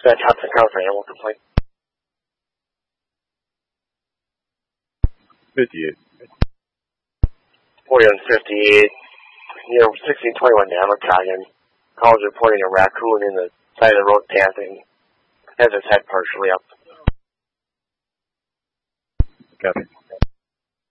That's Hudson County animal complaint. 58. 40 on 58. 1621 Namakogan. Calls reporting a raccoon in the side of the road panting. Has its head partially up. Copy.